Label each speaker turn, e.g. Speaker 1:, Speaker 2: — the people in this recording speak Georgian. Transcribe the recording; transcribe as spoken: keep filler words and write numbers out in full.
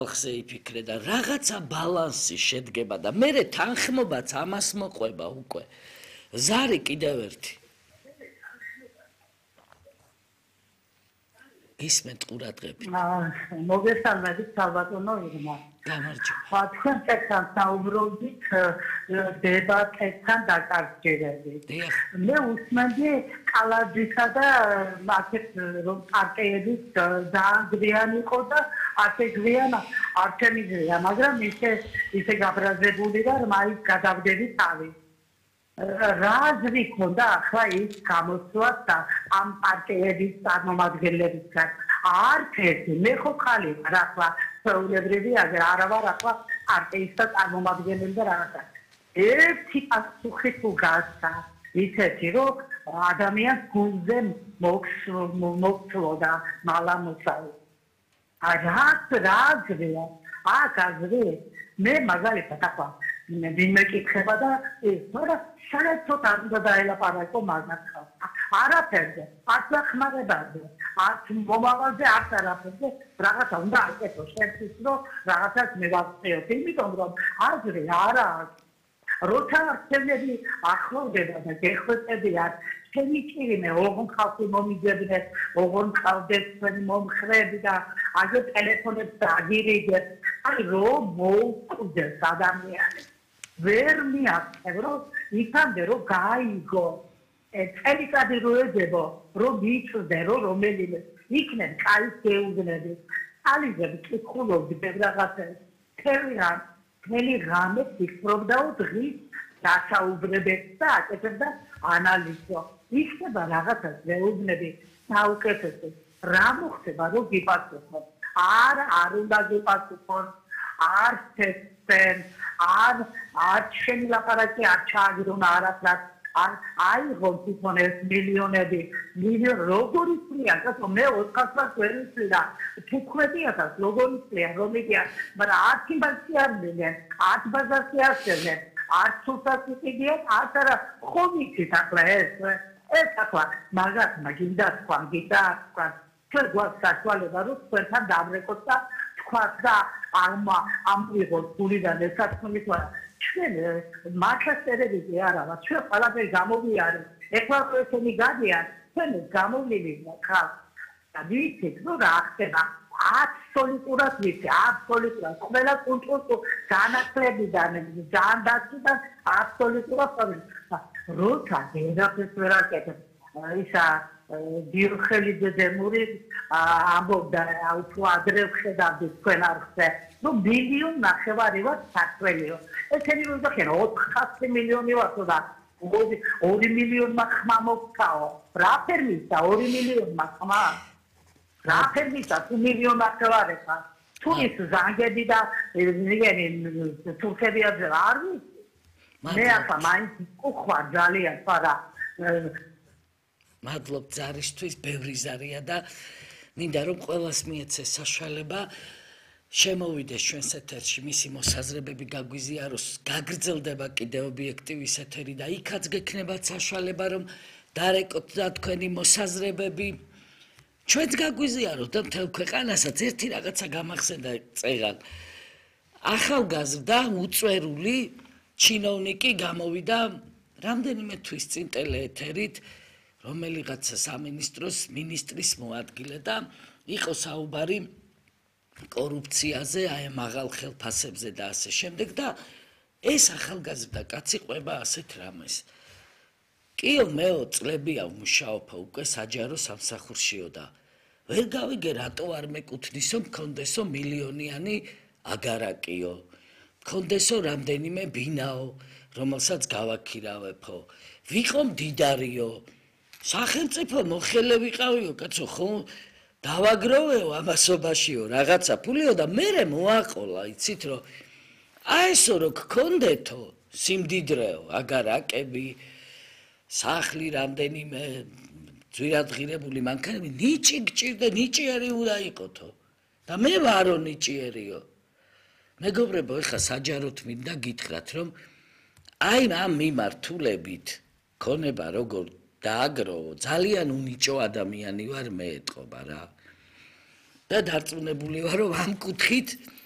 Speaker 1: ხზე იფიქრე და რაღაცა ბალანსი შედგება და მერე თანხმობაც ამას მოყვება უკვე. ზარი კიდევ ერთი. ისმენთ ყურადღებით.
Speaker 2: მოგესალმებით საბატონო ირმა.
Speaker 1: გამარჯობა.
Speaker 2: თქვენ წესთან საუბრობთ დებატებთან დაკავშირებით. მე უსმენდი კალაძისა და აქეთ რომ პარტიების ძალიან გვიანი იყო და ასე გვიან არჩევნია, მაგრამ ისე ისე გაბრაზებული და მაინც გადავდები თავი. რა აზრი ქონდა ახლა ის გამოსვლას და ამ პარტიების წარმომადგენლებისგან? არც ერთი მე ხო ხალი ვარ ახლა ჩვეულებრივი არა ვარ ახლა პარტიის წარმომადგენელი და რაღაცა. ერთი პასუხი თუ გასცა ისეთი რომ ადამიანს გულზე მოგცლო და მალამოსავი. რაც რა აზრია? აქ აზრი მე მაგალითად ახლა ვინმე კითხება და მაგრამ საერთოდ არ უნდა დაელაპარაკო მაგათ ხალხს. არაფერზე, არც ახმარებაზე, არც მომავალზე, არც არაფერზე რაღაცა უნდა აკეთო შენთვის, რომ რაღაცას მე ვახციოთ, იმიტომ რომ აზრი არა აქვს. როცა არჩევნები ახლოვდება და გეხვეწებიან, ჩემი ჭირიმე ოღონ ხალხი მომიძებნეს, ოღონ ყავდეს თქვენი მომხრეები და აგე ტელეფონებს დაგირიგეთ, აი რომ მოუკვდეს ადამიანი. ვერ მიაქცევ, რომ იქამდე რომ გაიგო წელიწადი რო ეძებო, რომ მიწვდე, რომ რომელიმე იქნებ კაის გეუბნები, წალიზები კითხულობდი ბევრ რაღაცას, მთელი რამ, მთელი ღამე ფიქრობდა დღის დასაუბრებებს და აკეთებდა ანალიზო. იქნება რაღაცას გეუბნები საუკეთესო. რა მოხდება, რომ გიპასუხოთ? არა, არ უნდა გიპასუხოთ, არ შეცდენ, არ არ შენი ლაპარაკი არ ჩააგდუნა არაფრად. აიღო თვითონ ეს მილიონები, მილიონ როგორი წლია, თქო მე ოთხასას ვერ ვიცი და თუქვეტი ათას როგორი წლია, რომლია, მაგრამ ათი ბაზარი არ მილიან, ათ ბაზარი არ შევლენ, არც თუსაც იყიდიან, არც არა ხომიცით ახლა ეს, ეს ახლა მაგათ მაგინდა თქვა, გიდა თქვა, ჩვენ გვაქვს საშუალება რომ თქვენთან დავრეკოთ და თქვათ და ამ ამიღოთ გულიდან ესაცმელი თქვა. ჩვენ მართლაც ტელევიზია არა ვარ, ჩვენ ყველაფერი გამოვიარეთ. ეხლა ესენი გადიან, ჩვენ გამოვლინეთ ხალხს. და ვიცით, რომ რა ხდება. აბსოლუტურად ვიცი, აბსოლუტურად. ყველა კულტურის განათლებიდან, ძალიან დაცვიდან აბსოლუტურად პრობლემა. როცა დედაფეს ვერ აკეთებ, ისა დიოხელი დემური ამბობდა, უფრო ადრე ხედავდი თქვენ არხზე, რომ მილიონ ნახევარი ვარ საქართველიო. ესენი რომ დახენ ოთხასი მილიონი ვარ და ორი მილიონმა ხმა მოგწაო. რა ფერმისა ორი მილიონმა ხმა? რა ფერმისა თუ მილიონ ნახევარი ხარ? თუ ის ზანგები და ნიგენი თურქები არ ვიცი. მე ახლა მაინც უხვარ ძალიან პარა
Speaker 1: მადლობ ზარისთვის, ბევრი ზარია და მინდა რომ ყველას მიეცეს საშუალება შემოვიდეს ჩვენს ეთერში მისი მოსაზრებები გაგვიზიაროს, გაგრძელდება კიდევ ობიექტივის ეთერი და იქაც გექნებათ საშუალება რომ დარეკოთ და თქვენი მოსაზრებები ჩვენც გაგვიზიაროთ და მთელ ქვეყანასაც ერთი რაღაცა გამახსენდა წეგან. ახალგაზრდა უწვერული ჩინოვნიკი გამოვიდა რამდენიმე თვის წინ ტელეეთერით რომელიღაცა სამინისტროს მინისტრის მოადგილე და იყო საუბარი კორუფციაზე, აი მაღალ ხელფასებზე და ასე შემდეგ და ეს ახალგაზრდა კაცი ყვება ასეთ რამეს. კიო მეო წლებია ვმუშაობ უკვე საჯარო სამსახურშიო და ვერ გავიგე რატო არ მეკუთვნისო მქონდესო მილიონიანი აგარაკიო. მქონდესო რამდენიმე ბინაო, რომელსაც გავაქირავებო. ვიყო მდიდარიო. სახელმწიფო მოხელე ვიყავიო, კაცო ხო დავაგროვეო ამასობაშიო რაღაცა ფულიო და მერე მოაყოლა, იცით რომ აი ესო რო გქონდეთო სიმდიდრეო, აგარაკები, სახლი რამდენიმე ძვირადღირებული მანქანები, ნიჭი გჭირდა, ნიჭიერი უნდა იყოთო და მე ვარო ნიჭიერიო. მეგობრებო, ეხლა საჯაროდ მინდა გითხრათ, რომ აი ამ მიმართულებით ქონება როგორ დააგროვო, ძალიან უნიჭო ადამიანი ვარ მე ეთყობა რა. და დარწმუნებული ვარ, რომ ამ კუთხით